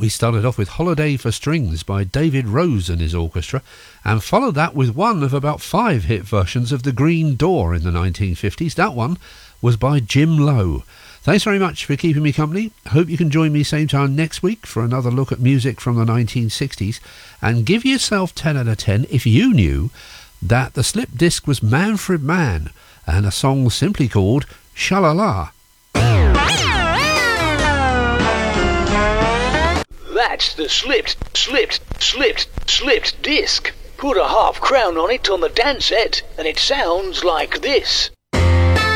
We started off with Holiday for Strings by David Rose and his orchestra, and followed that with one of about 5 hit versions of The Green Door in the 1950s. That one was by Jim Lowe. Thanks very much for keeping me company. Hope you can join me same time next week for another look at music from the 1960s, and give yourself 10 out of 10 if you knew that the slip disc was Manfred Mann and a song simply called Sha-La-La. That's the slipped disc. Put a half crown on it on the dance set, and it sounds like this.